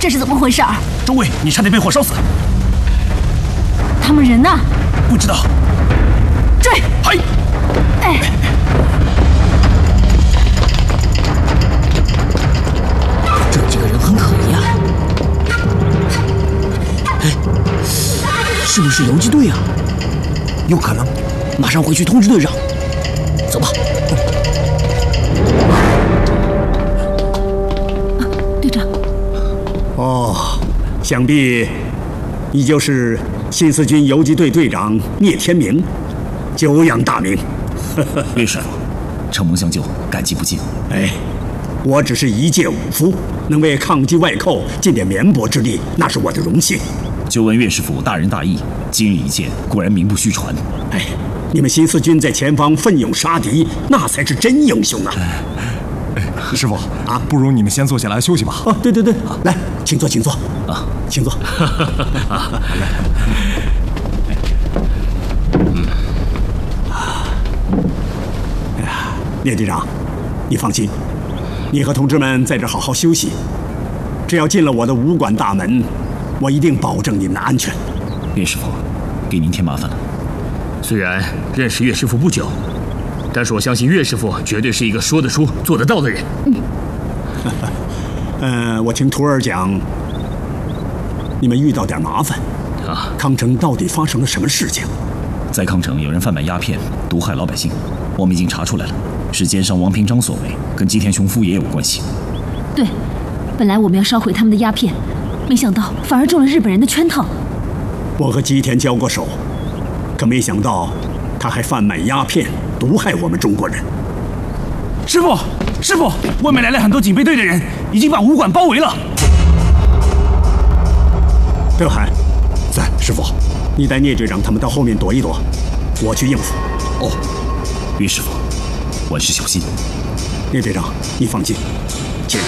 这是怎么回事？ 周卫，你差点被火烧死。 他们人呢？ 不知道。 追！ 嗨！ 哎！ 这几个人很可疑啊！哎，是不是游击队啊？ 有可能。 马上回去通知队长。走吧。 队长。 哦，想必你就是新四军游击队队长聂天明，久仰大名。 岳师傅，承蒙相救，感激不尽。 哎，我只是一介武夫，能为抗击外寇尽点绵薄之力，那是我的荣幸。 久闻岳师傅大仁大义，今日一见，果然名不虚传。 哎，你们新四军在前方奋勇杀敌，那才是真英雄啊！ 师傅啊，不如你们先坐下来休息吧。 哦，对，来，请坐，请坐啊， 请坐。哎呀，聂队长，你放心，你和同志们在这好好休息。只要进了我的武馆大门，我一定保证你们的安全。 岳师傅，给您添麻烦了。 虽然认识岳师傅不久，但是我相信岳师傅绝对是一个说得出、做得到的人。 我听徒儿讲，你们遇到点麻烦啊。 康城到底发生了什么事情？ 在康城有人贩卖鸦片，毒害老百姓，我们已经查出来了，是奸商王平章所为，跟吉田雄夫也有关系。 对，本来我们要烧毁他们的鸦片，没想到反而中了日本人的圈套。 我和吉田交过手，可没想到他还贩卖鸦片，毒害我们中国人。 师傅，师傅，外面来了很多警备队的人，已经把武馆包围了。 德海，在，师傅，你带聂队长他们到后面躲一躲，我去应付。 哦，岳师傅，万事小心。 聂队长，你放心。